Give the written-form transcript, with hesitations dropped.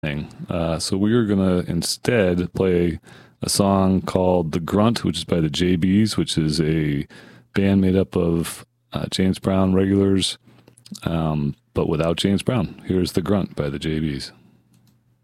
So we are gonna instead play a song called "The Grunt," which is by the JBs, which is a band made up of James Brown regulars, but without James Brown. Here's "The Grunt" by the JBs.